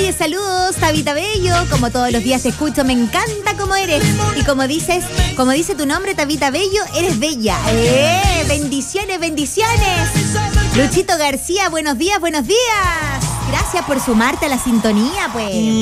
Oye, saludos, Tabita Bello. Como todos los días te escucho, me encanta cómo eres. Y como dice tu nombre, Tabita Bello, eres bella. Bendiciones, bendiciones. Luchito García, buenos días, buenos días. Gracias por sumarte a la sintonía, pues.